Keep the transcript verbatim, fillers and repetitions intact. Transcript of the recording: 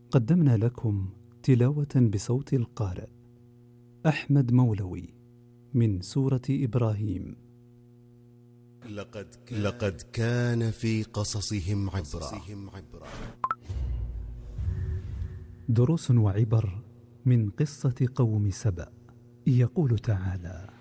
قدمنا لكم تلاوة بصوت القارئ أحمد مولوي من سورة إبراهيم. لقد كان, لقد كان في قصصهم عبرة. دروس وعبر من قصة قوم سبأ. يقول تعالى: